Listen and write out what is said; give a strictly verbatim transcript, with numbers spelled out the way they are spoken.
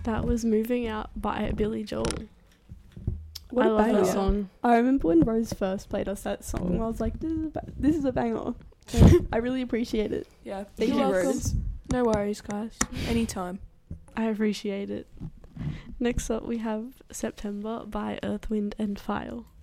That was Moving Out by Billy Joel. What I a love banger. that song. I remember when Rose first played us that song, I was like, this is a, ba- this is a banger. And I really appreciate it. Yeah, Thank you're you, welcome. Rose. No worries, guys. Anytime. I appreciate it. Next up, we have September by Earth, Wind and Fire.